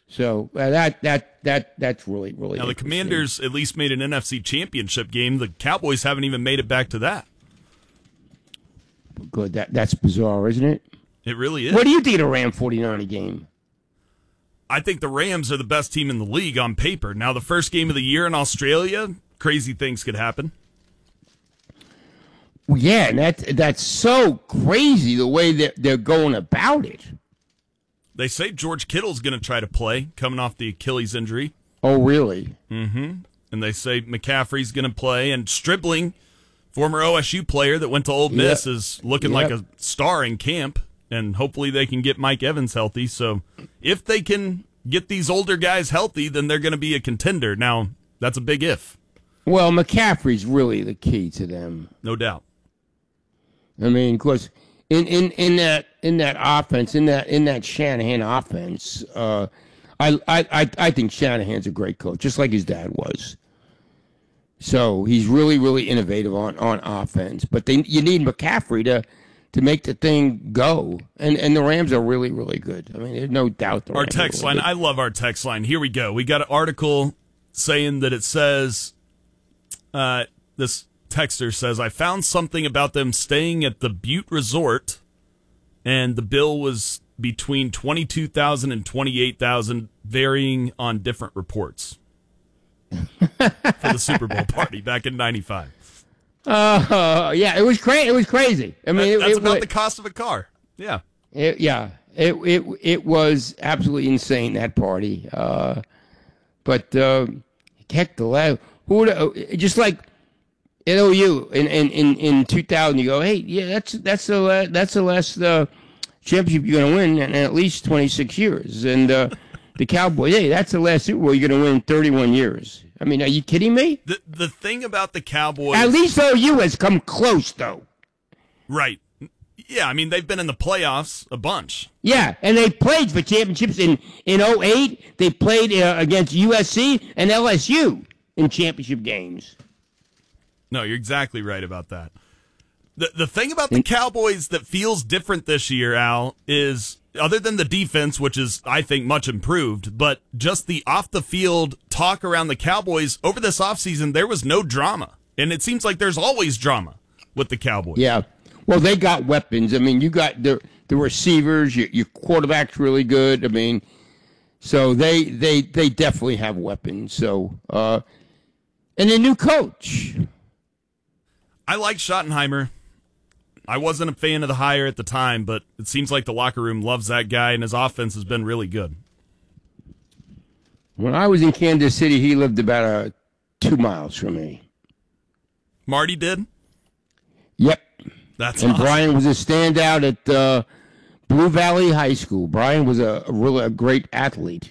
So that's really Now the Commanders at least made an NFC Championship game. The Cowboys haven't even made it back to that. Good. That's bizarre, isn't it? It really is. What do you think of the Ram 49 game? I think the Rams are the best team in the league on paper. Now the first game of the year in Australia, crazy things could happen. Well, yeah, and that's so crazy the way that they're going about it. They say George Kittle's going to try to play, coming off the Achilles injury. Oh, really? Mm-hmm. And they say McCaffrey's going to play, and Stribling, former OSU player that went to Ole Miss, is looking like a star in camp, and hopefully they can get Mike Evans healthy. So if they can get these older guys healthy, then they're going to be a contender. Now, that's a big if. Well, McCaffrey's really the key to them. No doubt. I mean, of course, in that offense, in that Shanahan offense, I think Shanahan's a great coach, just like his dad was. So he's really, really innovative on offense. But you need McCaffrey to make the thing go. And the Rams are really, really good. I mean, there's no doubt. Our text line, I love our text line. Here we go. We got an article saying that it says, this texter says, I found something about them staying at the Butte Resort, and the bill was between $22,000 and $28,000, varying on different reports for the Super Bowl party back in '95. Yeah, it was crazy. It was crazy. I mean, that's about the cost of a car. Yeah, it was absolutely insane, that party. But heck, just like at OU in 2000, you go, hey, yeah, that's the last championship you're going to win in at least 26 years, and the Cowboys, hey, that's the last Super Bowl you're going to win in 31 years. I mean, are you kidding me? The thing about the Cowboys, at least OU has come close, though. Right. Yeah, I mean, they've been in the playoffs a bunch. Yeah, and they played for championships in 2008. They played against USC and LSU in championship games. No, you're exactly right about that. The thing about the Cowboys that feels different this year, Al, is other than the defense, which is, I think, much improved, but just the off-the-field talk around the Cowboys over this offseason, there was no drama. And it seems like there's always drama with the Cowboys. Yeah. Well, they got weapons. I mean, you got the receivers. Your quarterback's really good. I mean, so they definitely have weapons. So, and a new coach. I like Schottenheimer. I wasn't a fan of the hire at the time, but it seems like the locker room loves that guy, and his offense has been really good. When I was in Kansas City, he lived about 2 miles from me. Marty did? Yep. That's and awesome. Brian was a standout at Blue Valley High School. Brian was a great athlete.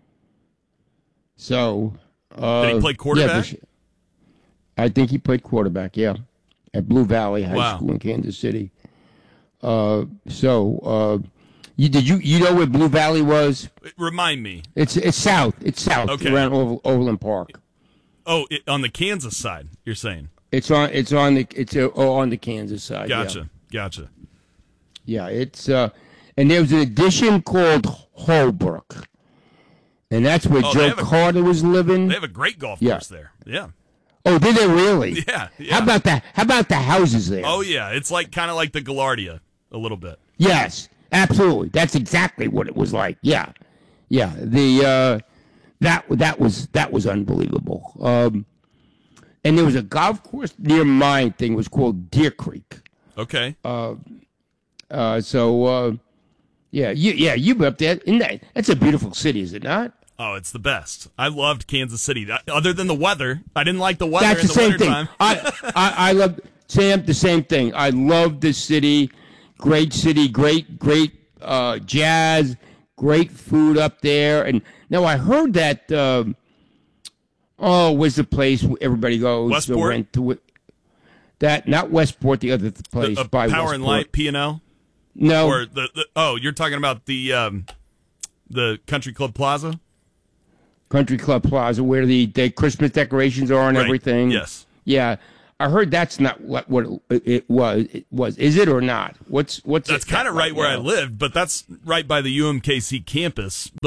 So, did he play quarterback? Yeah, I think he played quarterback. Yeah, at Blue Valley High School in Kansas City. You know where Blue Valley was? Remind me. It's south. It's south. Okay. Around Overland Park. Oh, on the Kansas side, you're saying? It's on the Kansas side. Gotcha. Yeah, it's and there was an addition called Holbrook, and that's where Joe Carter was living. They have a great golf course there. Yeah. Oh, did they really? Yeah. How about the houses there? Oh yeah, it's kind of like the Gaillardia a little bit. Yes, absolutely. That's exactly what it was like. Yeah. The that was unbelievable. And there was a golf course near mine thing was called Deer Creek. Okay. You've been up there. That's a beautiful city, is it not? Oh, it's the best. I loved Kansas City. Other than the weather, I didn't like the weather That's in the the same wintertime. thing. I love Sam. The same thing. I love the city. Great city. Great jazz. Great food up there. And now I heard that. Where's the place where everybody goes? Westport? That not Westport. The other place by Power Westport. and Light P&L. No. Or you're talking about the Country Club Plaza. Country Club Plaza, where the Christmas decorations are and everything. Yes. Yeah, I heard that's not what it was. Is it or not? What's that's kind of right where I lived, but that's right by the UMKC campus. But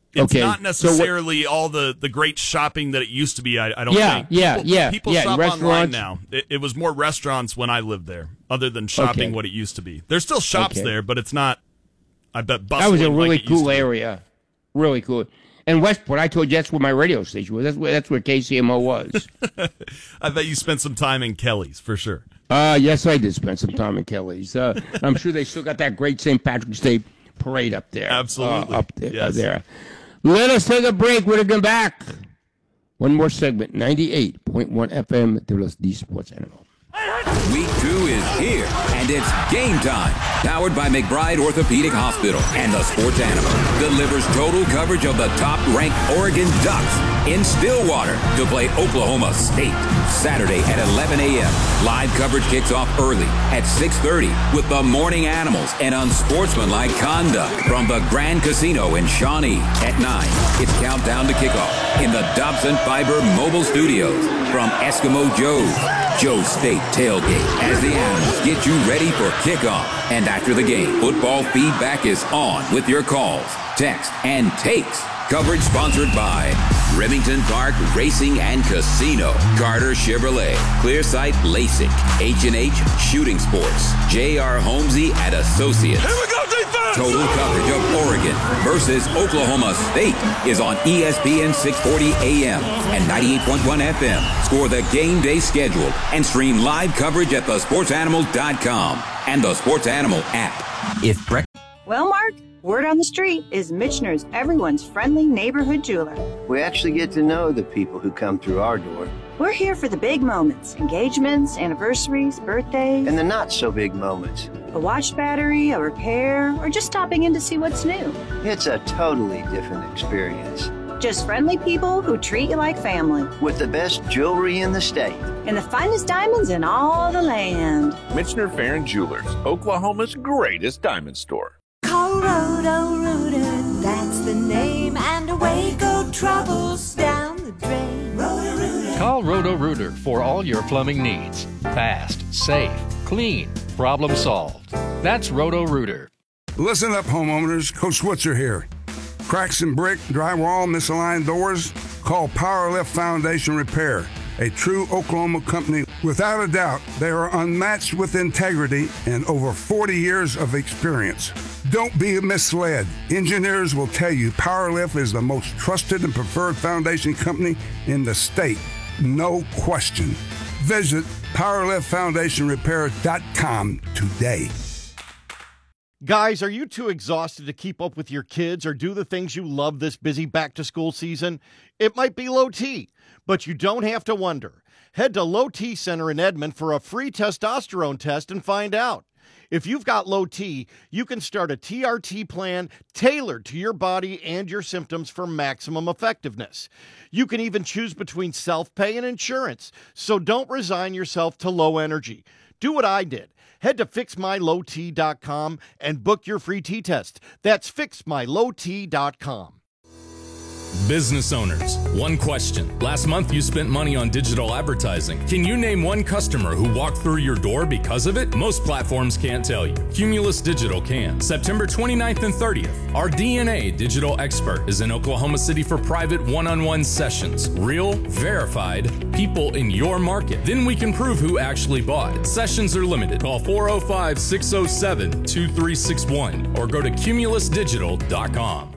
It's Okay, not necessarily all the great shopping that it used to be. I don't think. People shop online now. It was more restaurants when I lived there, other than shopping what it used to be. There's still shops there, but it's not, I bet, bustling. That was a really like it used cool to be. area. Really cool. And Westport, I told you that's where my radio station was. That's where KCMO was. I bet you spent some time in Kelly's, for sure. Yes, I did spend some time in Kelly's. I'm sure they still got that great St. Patrick's Day parade up there. Absolutely. Up there. Yes. There. Let us take a break. We're going to come back. One more segment, 98.1 FM, the Sports Animal. Week 2 is here, and it's game time. Powered by McBride Orthopedic Hospital, and the Sports Animal delivers total coverage of the top-ranked Oregon Ducks in Stillwater to play Oklahoma State. Saturday at 11 a.m. Live coverage kicks off early at 6:30 with the Morning Animals and unsportsmanlike conduct from the Grand Casino in Shawnee. At 9, it's countdown to kickoff in the Dobson Fiber Mobile Studios from Eskimo Joe's State Tailgate, as the Animals get you ready for kickoff. And after the game, football feedback is on with your calls, text, and takes. Coverage sponsored by Remington Park Racing and Casino, Carter Chevrolet, Clearsight LASIK, H&H Shooting Sports, J.R. Holmesy and Associates. Here we go, defense! Total coverage of Oregon versus Oklahoma State is on ESPN 640 AM and 98.1 FM. Score the game day schedule and stream live coverage at thesportsanimal.com and the Sports Animal app. Well, Mark, word on the street is Michener's everyone's friendly neighborhood jeweler. We actually get to know the people who come through our door. We're here for the big moments, engagements, anniversaries, birthdays. And the not-so-big moments. A watch battery, a repair, or just stopping in to see what's new. It's a totally different experience. Just friendly people who treat you like family. With the best jewelry in the state. And the finest diamonds in all the land. Michener Farron Jewelers, Oklahoma's greatest diamond store. Call Roto-Rooter, that's the name, and away go troubles down the drain. Roto-Rooter. Call Roto-Rooter for all your plumbing needs. Fast, safe, clean, problem solved. That's Roto-Rooter. Listen up, homeowners. Coach Switzer here. Cracks in brick, drywall, misaligned doors? Call Powerlift Foundation Repair, a true Oklahoma company. Without a doubt, they are unmatched with integrity and over 40 years of experience. Don't be misled. Engineers will tell you Powerlift is the most trusted and preferred foundation company in the state. No question. Visit PowerliftFoundationRepair.com today. Guys, are you too exhausted to keep up with your kids or do the things you love this busy back-to-school season? It might be low T, but you don't have to wonder. Head to Low T Center in Edmond for a free testosterone test and find out. If you've got low T, you can start a TRT plan tailored to your body and your symptoms for maximum effectiveness. You can even choose between self-pay and insurance, so don't resign yourself to low energy. Do what I did. Head to fixmylowt.com and book your free T-test. That's fixmylowt.com. Business owners, one question. Last month you spent money on digital advertising. Can you name one customer who walked through your door because of it? Most platforms can't tell you. Cumulus Digital can. September 29th and 30th, our DNA digital expert is in Oklahoma City for private one-on-one sessions. Real, verified, people in your market. Then we can prove who actually bought. Sessions are limited. Call 405-607-2361 or go to cumulusdigital.com.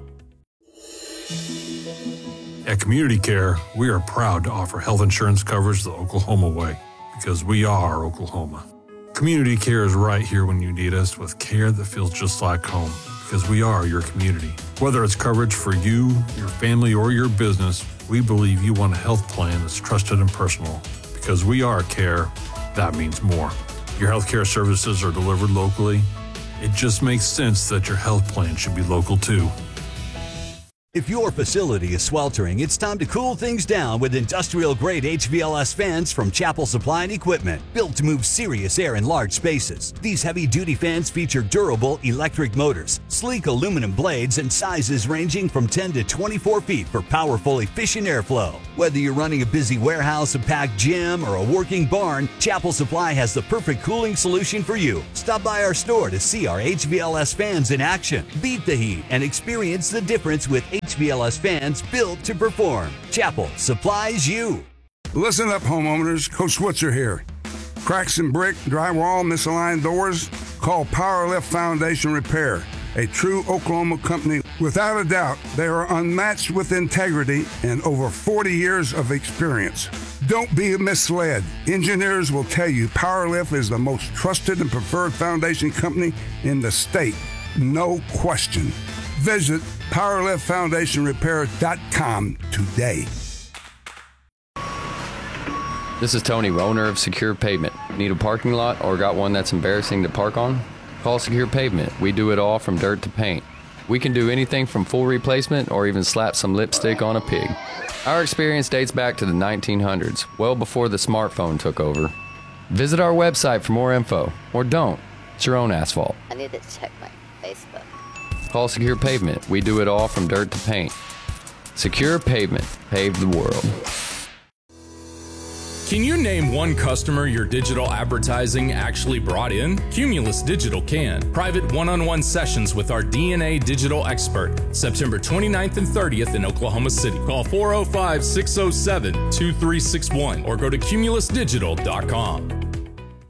At Community Care, we are proud to offer health insurance coverage the Oklahoma way, because we are Oklahoma. Community Care is right here when you need us with care that feels just like home, because we are your community. Whether it's coverage for you, your family, or your business, we believe you want a health plan that's trusted and personal. Because we are care, that means more. Your healthcare services are delivered locally. It just makes sense that your health plan should be local too. If your facility is sweltering, it's time to cool things down with industrial-grade HVLS fans from Chapel Supply and Equipment, built to move serious air in large spaces. These heavy-duty fans feature durable electric motors, sleek aluminum blades, and sizes ranging from 10 to 24 feet for powerful, efficient airflow. Whether you're running a busy warehouse, a packed gym, or a working barn, Chapel Supply has the perfect cooling solution for you. Stop by our store to see our HVLS fans in action. Beat the heat and experience the difference with HVLS HVLS fans built to perform. Chapel supplies you. Listen up, homeowners. Coach Switzer here. Cracks in brick, drywall, misaligned doors? Call Powerlift Foundation Repair, a true Oklahoma company. Without a doubt, they are unmatched with integrity and over 40 years of experience. Don't be misled. Engineers will tell you Powerlift is the most trusted and preferred foundation company in the state. No question. Visit PowerliftFoundationRepair.com today. This is Tony, owner of Secure Pavement. Need a parking lot or got one that's embarrassing to park on? Call Secure Pavement. We do it all from dirt to paint. We can do anything from full replacement or even slap some lipstick on a pig. Our experience dates back to the 1900s, well before the smartphone took over. Visit our website for more info, or don't. It's your own asphalt. I need to check my Facebook. Call Secure Pavement. We do it all from dirt to paint. Secure Pavement. Pave the world. Can you name one customer your digital advertising actually brought in? Cumulus Digital can. Private one-on-one sessions with our DNA digital expert. September 29th and 30th in Oklahoma City. Call 405-607-2361 or go to cumulusdigital.com.